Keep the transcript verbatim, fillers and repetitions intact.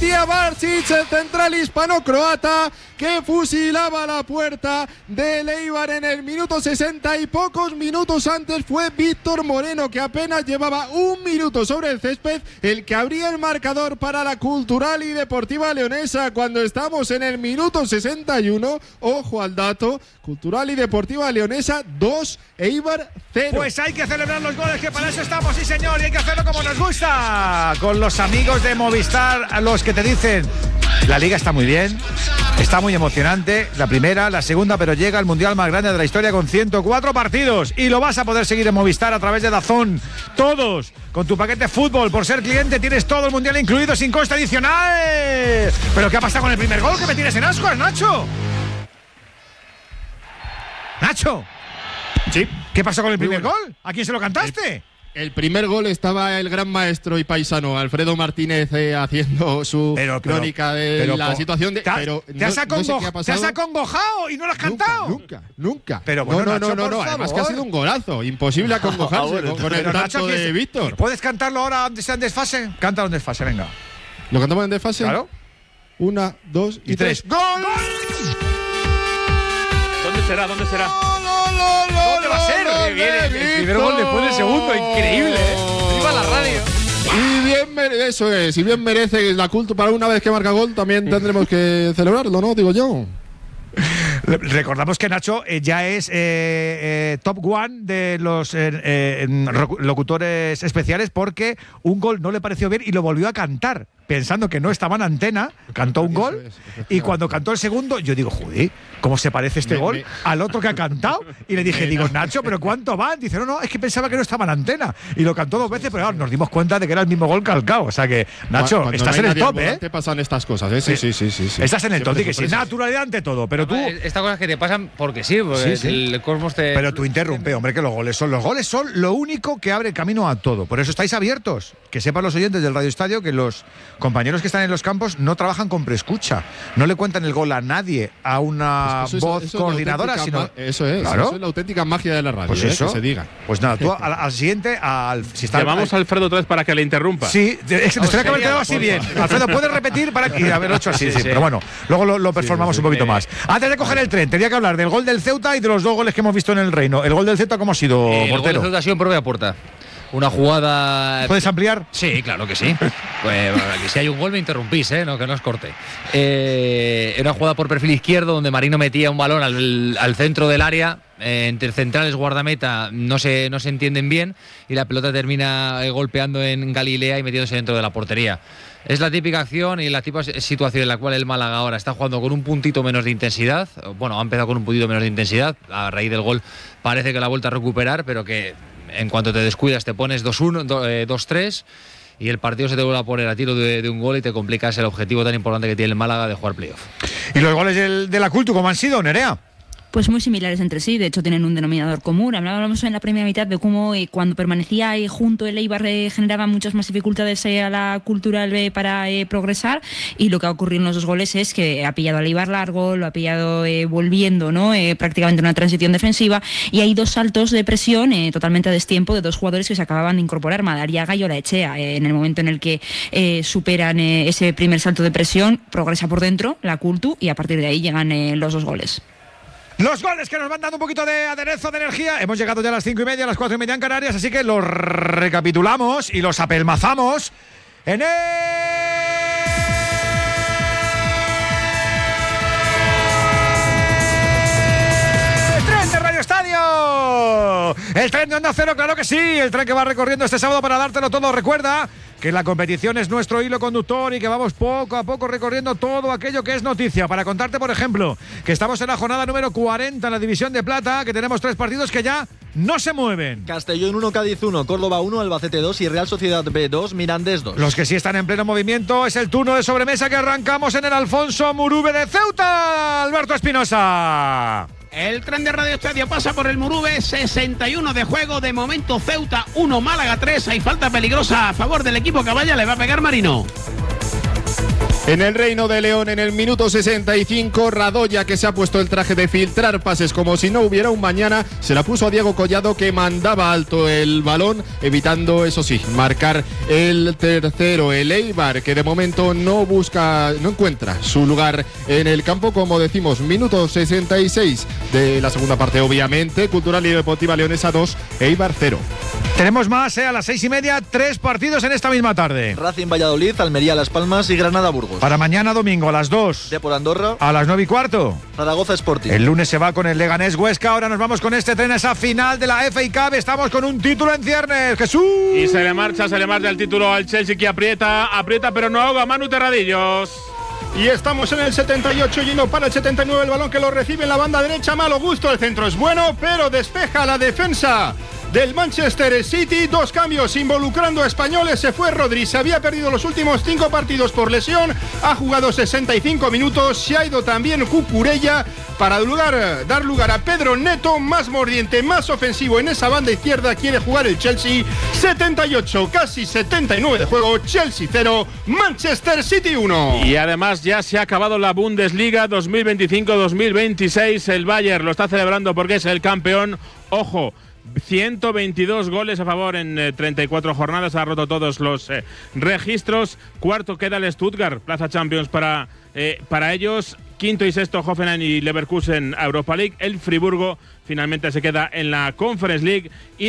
Ilija Barsic, el central hispano-croata, que fusilaba la puerta del Eibar en el minuto sesenta, y pocos minutos antes fue Víctor Moreno, que apenas llevaba un minuto sobre el césped, el que abría el marcador para la Cultural y Deportiva Leonesa cuando estamos en el minuto sesenta y uno. Ojo al dato, Cultural y Deportiva Leonesa dos, Eibar cero. Pues hay que celebrar los goles, que para eso estamos, sí señor, y hay que hacerlo como nos gusta, con los amigos de Movistar, a los que te dicen: la liga está muy bien, está muy emocionante, la primera, la segunda, pero llega el mundial más grande de la historia con ciento cuatro partidos, y lo vas a poder seguir en Movistar a través de DAZN, todos, con tu paquete fútbol. Por ser cliente tienes todo el mundial incluido sin coste adicional. ¿Pero qué ha pasado con el primer gol? ¿Que me tienes en ascuas, Nacho? Nacho, Sí. ¿qué pasó con el Muy primer bueno. gol? ¿A quién se lo cantaste? El primer gol estaba el gran maestro y paisano Alfredo Martínez eh, haciendo su Pero, pero, crónica de pero, la po- situación de. ¿Te, pero te has no- no sé acongo- qué ha te has pasado. acongojado y no lo has cantado? Nunca, nunca, nunca. Pero bueno, no, no, Nacho, no, por no, además que ha favor. sido un golazo. Imposible acongojarse bueno, con, con el Pero, tanto Nacho, de ¿quieres- Víctor. ¿Puedes cantarlo ahora antes en desfase? Cántalo en desfase, venga. ¿Lo cantamos en desfase? Claro. Una, dos y, Y tres. ¡Gol! ¿Dónde será? ¿Dónde será? ¿Dónde va a ser? gol Viene de el primer gol después del segundo, increíble, ¿eh? ¡Viva la radio! Y bien mere- eso es, y bien merece la culto para una vez que marca gol, también tendremos que celebrarlo, ¿no? Digo yo. Le- Recordamos que Nacho eh, ya es eh, eh, top one de los eh, eh, ro- locutores especiales, porque un gol no le pareció bien y lo volvió a cantar, pensando que no estaba en antena, cantó un Eso gol, es, efectivamente. y cuando cantó el segundo, yo digo, joder, ¿cómo se parece este Me- gol me- al otro que ha cantado? Y le dije, digo, Nacho, ¿pero cuánto van? Dice, no, no, es que pensaba que no estaba en antena. Y lo cantó dos veces, pero claro, nos dimos cuenta de que era el mismo gol calcado. O sea que, Nacho, Cuando estás no hay en el nadie al top, ¿eh? volante pasan estas cosas, ¿eh? Sí, sí, sí, sí, sí. Estás en el top, Siempre di que sí, sorpresas. naturalidad ante todo, pero tú… Estas cosas que te pasan porque sí, porque Sí, sí. el Cosmos te. Pero tú interrumpe, hombre, que los goles son los goles son lo único que abre camino a todo. Por eso estáis abiertos. Que sepan los oyentes del Radio Estadio que los compañeros que están en los campos no trabajan con preescucha. No le cuentan el gol a nadie, a una Pues eso es- voz eso es la coordinadora, auténtica sino… ma- Eso es, Claro. eso es la auténtica magia de la radio, Pues ¿eh? eso. Que se diga. Pues nada, tú al, al siguiente, al, si está Llamamos a Alfredo otra vez para que le interrumpa. Sí, de- es que nos tenía que haber quedado así bien. Alfredo, ¿puedes repetir para que haberlo hecho así? Sí, Sí, sí. Pero bueno, luego lo, lo performamos sí, un poquito sí. más. Antes de coger el tren, tenía que hablar del gol del Ceuta y de los dos goles que hemos visto en el Reino. ¿El gol del Ceuta cómo ha sido, Eh, el gol de portero? Ceuta ha sido en propia puerta. Una jugada. ¿Puedes ampliar? Sí, claro que sí. Pues, bueno, aquí si hay un gol me interrumpís, ¿eh? No, que no os corte. Eh, era una jugada por perfil izquierdo donde Marino metía un balón al, al centro del área. Eh, entre centrales, guardameta, no se, no se entienden bien y la pelota termina eh, golpeando en Galilea y metiéndose dentro de la portería. Es la típica acción y la típica situación en la cual el Málaga ahora está jugando con un puntito menos de intensidad. Bueno, ha empezado con un puntito menos de intensidad. A raíz del gol parece que la ha vuelto a recuperar, pero que en cuanto te descuidas te pones dos uno, dos tres y el partido se te vuelve a poner a tiro de, de un gol y te complicas el objetivo tan importante que tiene el Málaga de jugar playoff. ¿Y los goles del, de la Cultu cómo han sido, Nerea? Pues muy similares entre sí, de hecho tienen un denominador común. Hablábamos en la primera mitad de cómo eh, cuando permanecía eh, junto el Eibar eh, generaba muchas más dificultades eh, a la Cultural eh, para eh, progresar, y lo que ha ocurrido en los dos goles es que ha pillado al Eibar largo, lo ha pillado eh, volviendo, ¿no? Eh, prácticamente una transición defensiva, y hay dos saltos de presión eh, totalmente a destiempo de dos jugadores que se acababan de incorporar, Madariaga y Olaechea. Eh, en el momento en el que eh, superan eh, ese primer salto de presión, progresa por dentro la Cultu y a partir de ahí llegan eh, los dos goles. Los goles que nos van dando un poquito de aderezo de energía. Hemos llegado ya a las cinco y media, a las cuatro y media en Canarias, así que los recapitulamos y los apelmazamos en el tren de Radio Estadio. El tren de Onda Cero, claro que sí. El tren que va recorriendo este sábado para dártelo todo. Recuerda que la competición es nuestro hilo conductor y que vamos poco a poco recorriendo todo aquello que es noticia. Para contarte, por ejemplo, que estamos en la jornada número cuarenta en la División de Plata, que tenemos tres partidos que ya no se mueven. Castellón uno, Cádiz uno, Córdoba uno, Albacete dos y Real Sociedad B dos, Mirandés dos. Los que sí están en pleno movimiento es el turno de sobremesa que arrancamos en el Alfonso Murube de Ceuta. Alberto Espinosa. El tren de Radio Estadio pasa por el Murube, sesenta y uno de juego, de momento Ceuta uno, Málaga tres, hay falta peligrosa a favor del equipo Caballa, le va a pegar Marino. En el Reino de León, en el minuto sesenta y cinco, Radoya, que se ha puesto el traje de filtrar pases como si no hubiera un mañana, se la puso a Diego Collado, que mandaba alto el balón, evitando, eso sí, marcar el tercero. El Eibar, que de momento no busca, no encuentra su lugar en el campo, como decimos, minuto sesenta y seis de la segunda parte, obviamente. Cultural y Deportiva Leonesa dos, Eibar cero. Tenemos más, eh, a las seis y media, tres partidos en esta misma tarde. Racing Valladolid, Almería Las Palmas y Granada Burgos. Para mañana domingo a las dos. Depor Andorra. A las nueve y cuarto. Zaragoza Sporting. El lunes se va con el Leganés Huesca. Ahora nos vamos con este tren a esa final de la F A Cup. Estamos con un título en ciernes. Jesús. Y se le marcha, se le marcha el título al Chelsea, que aprieta, aprieta pero no ahoga. Manu Terradillos. Y estamos en el setenta y ocho, yendo para el setenta y nueve, el balón que lo recibe en la banda derecha. Malo gusto, el centro es bueno, pero despeja la defensa del Manchester City. Dos cambios involucrando a españoles. Se fue Rodri, se había perdido los últimos cinco partidos por lesión, ha jugado sesenta y cinco minutos. Se ha ido también Cucurella para lugar, dar lugar a Pedro Neto, más mordiente, más ofensivo en esa banda izquierda. Quiere jugar el Chelsea. setenta y ocho, casi setenta y nueve de juego. Chelsea cero, Manchester City uno. Y además ya se ha acabado la Bundesliga dos mil veinticinco dos mil veintiséis. El Bayern lo está celebrando porque es el campeón. Ojo, ciento veintidós goles a favor en eh, treinta y cuatro jornadas, ha roto todos los eh, registros. Cuarto queda el Stuttgart, plaza Champions para, eh, para ellos. Quinto y sexto Hoffenheim y Leverkusen, Europa League. El Friburgo finalmente se queda en la Conference League. Y